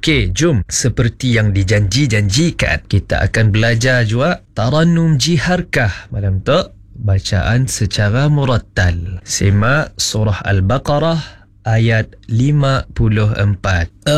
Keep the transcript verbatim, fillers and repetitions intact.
Okey, jom. Seperti yang dijanji-janjikan, kita akan belajar juga Tarannum Jiharkah malam tu. Bacaan secara murattal. Simak surah Al-Baqarah ayat lima puluh empat.